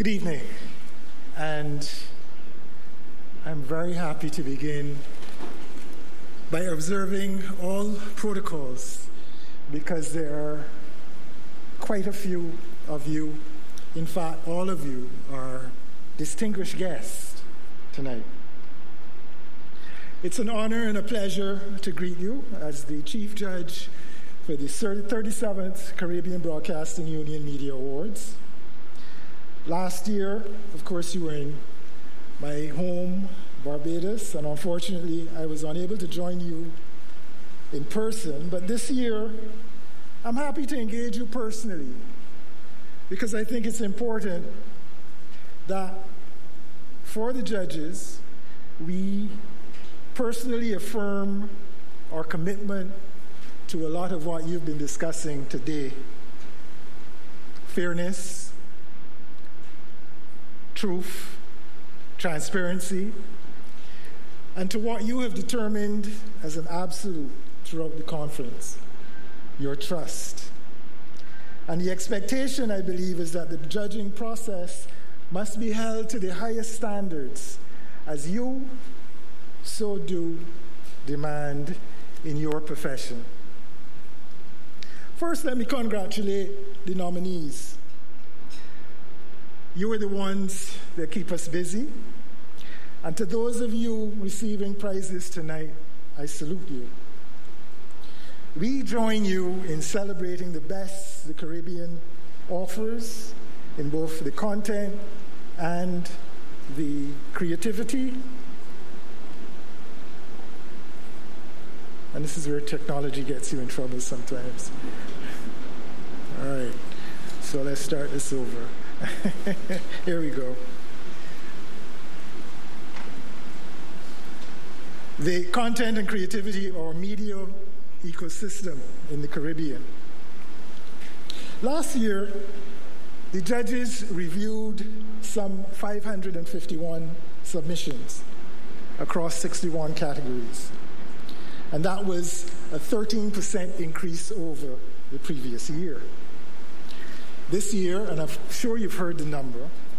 Good evening, and I'm very happy to begin by observing all protocols because there are quite a few of you, in fact all of you, are distinguished guests tonight. It's an honor and a pleasure to greet you as the Chief Judge for the 37th Caribbean Broadcasting Union Media Awards. Last year, of course, you were in my home, Barbados, and unfortunately, I was unable to join you in person. But this year, I'm happy to engage you personally because I think it's important that for the judges, we personally affirm our commitment to a lot of what you've been discussing today. Fairness, truth, transparency, and to what you have determined as an absolute throughout the conference, your trust. And the expectation, I believe, is that the judging process must be held to the highest standards as you so do demand in your profession. First, let me congratulate the nominees. You are the ones that keep us busy. And to those of you receiving prizes tonight, I salute you. We join you in celebrating the best the Caribbean offers in both the content and the creativity. And this is where technology gets you in trouble sometimes. All right, so let's start this over. Here we go. The content and creativity or media ecosystem in the Caribbean. Last year, the judges reviewed some 551 submissions across 61 categories. And that was a 13% increase over the previous year. This year, and I'm sure you've heard the number,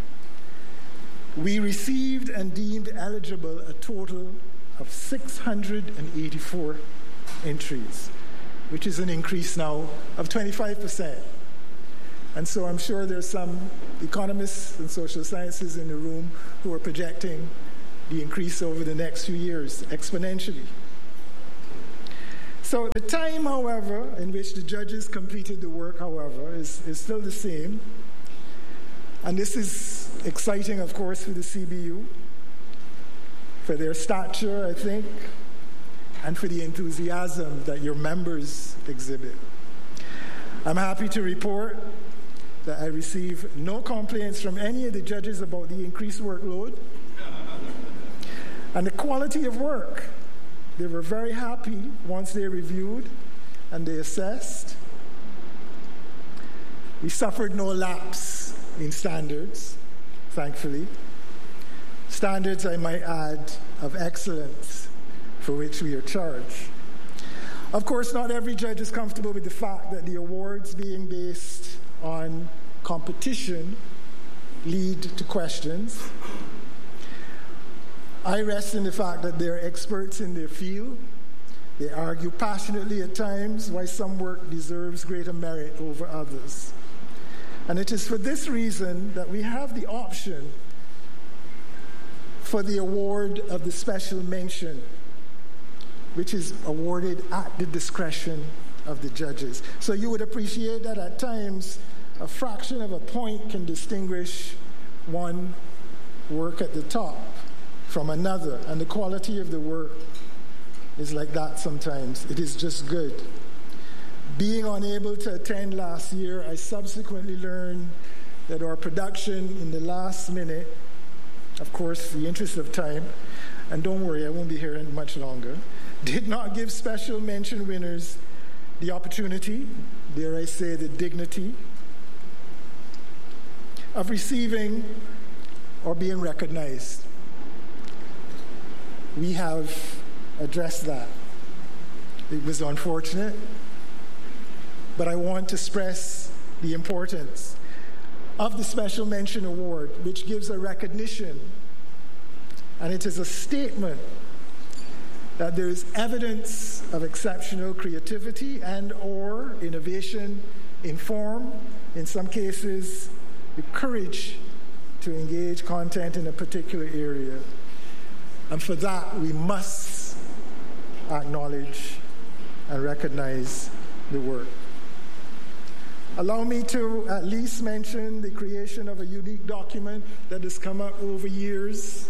we received and deemed eligible a total of 684 entries, which is an increase now of 25%. And so I'm sure there's some economists and social sciences in the room who are projecting the increase over the next few years exponentially. So the time, however, in which the judges completed the work, however, is still the same. And this is exciting, of course, for the CBU, for their stature, I think, and for the enthusiasm that your members exhibit. I'm happy to report that I received no complaints from any of the judges about the increased workload and the quality of work. They were very happy once they reviewed and they assessed. We suffered no lapse in standards, thankfully. Standards, I might add, of excellence for which we are charged. Of course, not every judge is comfortable with the fact that the awards being based on competition lead to questions. I rest in the fact that they're experts in their field. They argue passionately at times why some work deserves greater merit over others. And it is for this reason that we have the option for the award of the special mention, which is awarded at the discretion of the judges. So you would appreciate that at times a fraction of a point can distinguish one work at the top from another, and the quality of the work is like that sometimes. It is just good. Being unable to attend last year, I subsequently learned that our production in the last minute, of course, the interest of time, and don't worry, I won't be here much longer, did not give special mention winners the opportunity, dare I say the dignity, of receiving or being recognized. We have addressed that. It was unfortunate, but I want to stress the importance of the Special Mention Award, which gives a recognition, and it is a statement that there is evidence of exceptional creativity and or innovation in form, in some cases, the courage to engage content in a particular area. And for that, we must acknowledge and recognize the work. Allow me to at least mention the creation of a unique document that has come up over years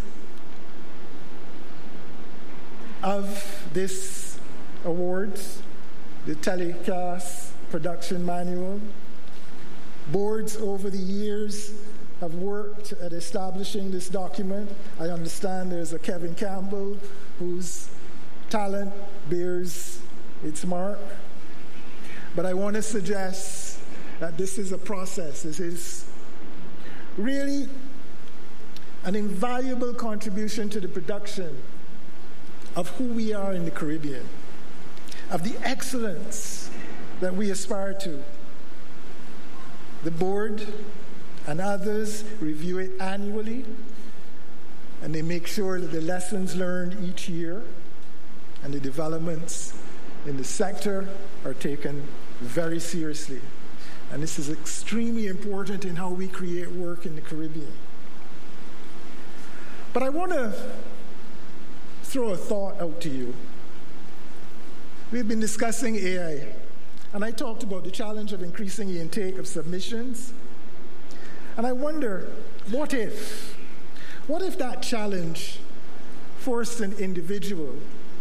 of this award, the telecast production manual. Boards over the years have worked at establishing this document. I understand there's a Kevin Campbell whose talent bears its mark. But I want to suggest that this is a process. This is really an invaluable contribution to the production of who we are in the Caribbean, of the excellence that we aspire to. The board and others review it annually, and they make sure that the lessons learned each year and the developments in the sector are taken very seriously. And this is extremely important in how we create work in the Caribbean. But I want to throw a thought out to you. We've been discussing AI, and I talked about the challenge of increasing the intake of submissions. And I wonder, what if that challenge forced an individual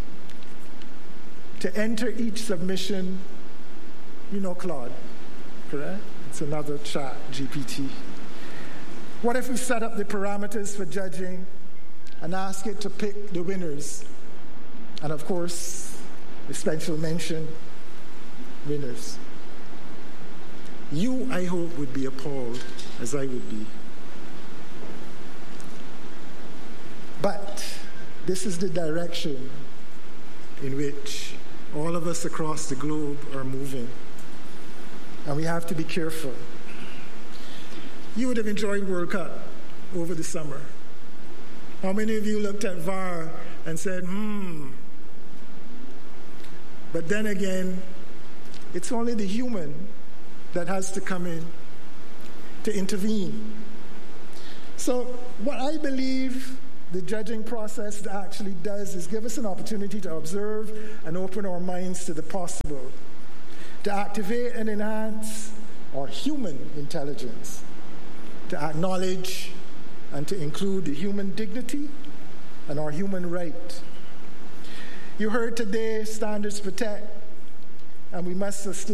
to enter each submission, Claude, correct? It's another chat, GPT. What if we set up the parameters for judging and ask it to pick the winners? And of course, the special mention winners. You, I hope, would be appalled, as I would be. But this is the direction in which all of us across the globe are moving. And we have to be careful. You would have enjoyed World Cup over the summer. How many of you looked at VAR and said, But then again, it's only the human that has to come in to intervene. So what I believe the judging process actually does is give us an opportunity to observe and open our minds to the possible, to activate and enhance our human intelligence, to acknowledge and to include the human dignity and our human right. You heard today, standards protect, and we must sustain